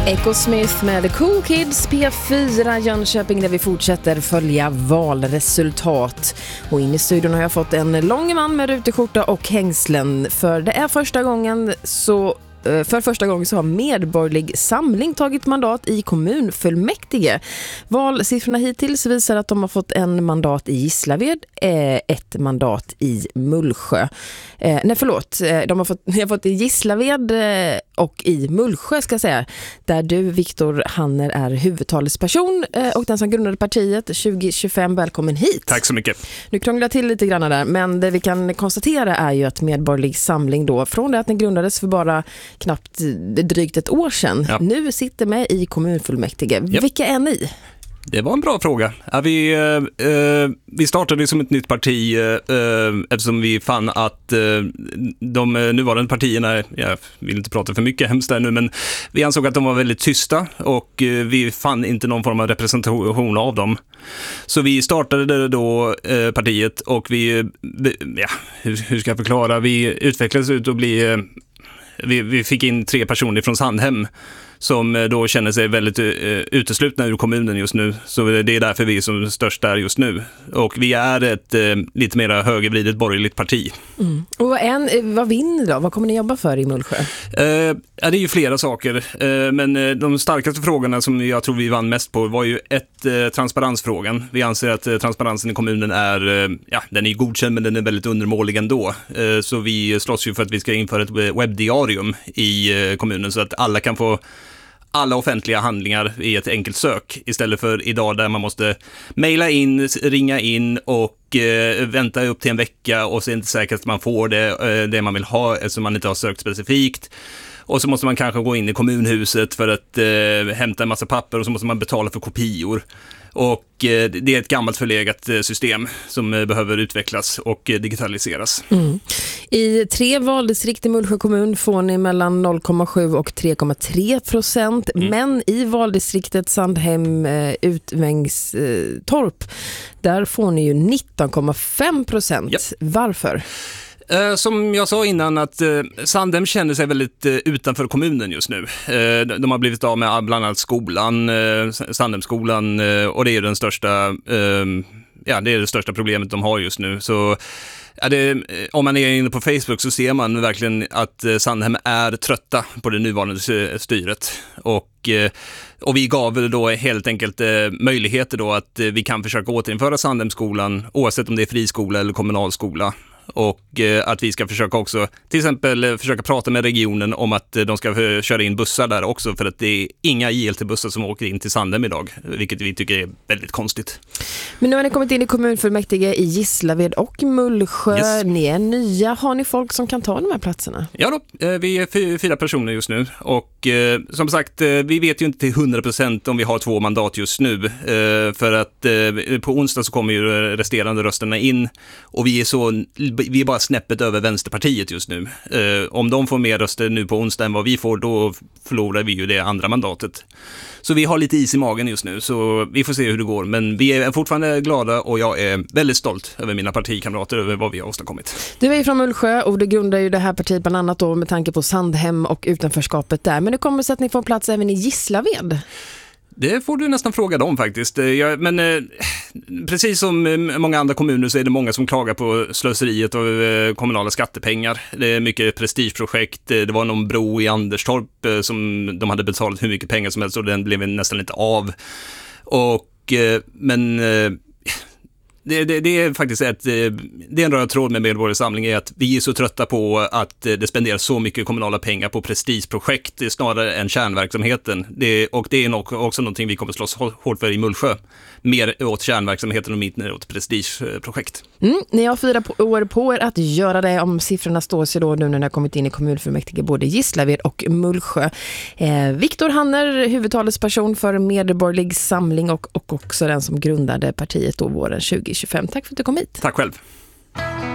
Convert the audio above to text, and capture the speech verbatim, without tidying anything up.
Echo Smith med The Cool Kids, P fyra Jönköping, där vi fortsätter följa valresultat. Och in i studion har jag fått en lång man med ruteskjorta och hängslen. För det är första gången så... För första gången så har Medborgerlig Samling tagit mandat i kommunfullmäktige. Valsiffrorna hittills visar att de har fått en mandat i Gislaved, ett mandat i Mullsjö. Eh, nej förlåt, de har fått, de har fått i Gislaved och i Mullsjö ska jag säga. Där du, Viktor Hanner, är huvudtalesperson och den som grundade partiet tjugo tjugofem. Välkommen hit. Tack så mycket. Nu krånglar till lite grann där, men det vi kan konstatera är ju att Medborgerlig Samling då, från det att den grundades för bara knappt drygt ett år sedan, ja. Nu sitter med i kommunfullmäktige. Yep. Vilka är ni? Det var en bra fråga. Ja, vi, eh, vi startade som ett nytt parti eh, eftersom vi fann att eh, de nuvarande partierna, jag vill inte prata för mycket hemskt där nu, men vi ansåg att de var väldigt tysta och eh, vi fann inte någon form av representation av dem. Så vi startade då eh, partiet och vi, ja, hur, hur ska jag förklara, vi utvecklades ut att bli... Eh, Vi, vi fick in tre personer från Sandhem som då känner sig väldigt uh, uteslutna ur kommunen just nu. Så det är därför vi är som störst där just nu. Och vi är ett uh, lite mer högervridet borgerligt parti. Mm. Och vad, en, vad vinner då? Vad kommer ni jobba för i Mullsjö? Uh, ja, det är ju flera saker. Uh, men uh, de starkaste frågorna som jag tror vi vann mest på var ju ett, uh, transparensfrågan. Vi anser att uh, transparensen i kommunen är, uh, ja, den är godkänd men den är väldigt undermålig ändå. Uh, så vi slåss ju för att vi ska införa ett webbdiarium i uh, kommunen så att alla kan få alla offentliga handlingar i ett enkelt sök istället för idag där man måste mejla in, ringa in och eh, vänta upp till en vecka och så är det inte säkert att man får det, eh, det man vill ha eftersom man inte har sökt specifikt. Och så måste man kanske gå in i kommunhuset för att eh, hämta en massa papper och så måste man betala för kopior. Och eh, det är ett gammalt förlegat eh, system som eh, behöver utvecklas och eh, digitaliseras. Mm. I tre valdistrikt i Mullsjö kommun får ni mellan noll komma sju och tre komma tre procent. Mm. Men i valdistriktet Sandhem eh, Utvängstorp, eh, där får ni ju nitton komma fem procent. Ja. Varför? Som jag sa innan att Sandhem känner sig väldigt utanför kommunen just nu. De har blivit av med bland annat skolan, Sandhemskolan, och det är den största, ja, det är det största problemet de har just nu. Så ja, det, om man är inne på Facebook så ser man verkligen att Sandhem är trötta på det nuvarande styret. Och, och vi gav då helt enkelt möjligheter då att vi kan försöka återinföra Sandhemskolan oavsett om det är friskola eller kommunalskola. Och eh, att vi ska försöka också till exempel eh, försöka prata med regionen om att eh, de ska eh, köra in bussar där också för att det är inga I L T-bussar som åker in till Sandhem idag, vilket vi tycker är väldigt konstigt. Men nu har ni kommit in i kommunfullmäktige i Gislaved och Mullsjö. Yes. Ni är nya. Har ni folk som kan ta de här platserna? Ja då, eh, vi är fy- fyra personer just nu och eh, som sagt, eh, vi vet ju inte till hundra procent om vi har två mandat just nu eh, för att eh, på onsdag så kommer ju resterande rösterna in och vi är så vi är bara snäppet över Vänsterpartiet just nu. Eh, om de får mer röster nu på onsdag än vad vi får, då förlorar vi ju det andra mandatet. Så vi har lite is i magen just nu, så vi får se hur det går. Men vi är fortfarande glada och jag är väldigt stolt över mina partikamrater, över vad vi har åstadkommit. Du är från Mullsjö och du grundar ju det här partiet bland annat då med tanke på Sandhem och utanförskapet där. Men det kommer så att ni får plats även i Gislaved. Det får du nästan fråga dem faktiskt. Jag, men eh, precis som många andra kommuner så är det många som klagar på slöseriet av eh, kommunala skattepengar. Det är mycket prestigeprojekt. Det var någon bro i Anderstorp eh, som de hade betalat hur mycket pengar som helst och den blev nästan inte av. Och, eh, men... Eh, Det, det, det är faktiskt ett, det är en röd tråd med Medborgerlig Samling är att vi är så trötta på att det spenderas så mycket kommunala pengar på prestigeprojekt snarare än kärnverksamheten. Det, och det är nog också någonting vi kommer slåss hårt för i Mullsjö. Mer åt kärnverksamheten och mindre åt prestigeprojekt. Mm, ni har fyra år på er att göra det om siffrorna står sig då nu när ni har kommit in i kommunfullmäktige både Gislaved och Mullsjö. Eh, Viktor Hanner, huvudtalesperson för Medborgerlig Samling och, och också den som grundade partiet då våren tjugo tjugofem. Tack för att du kom hit. Tack själv.